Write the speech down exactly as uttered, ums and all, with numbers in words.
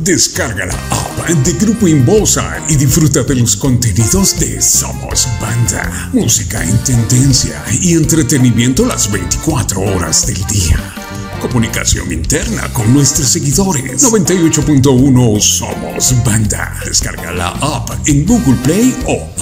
Descarga la app de Grupo Inbosa y disfruta de los contenidos de Somos Banda. Música en tendencia y entretenimiento las veinticuatro horas del día. Comunicación interna con nuestros seguidores. noventa y ocho punto uno Somos Banda. Descarga la app en Google Play o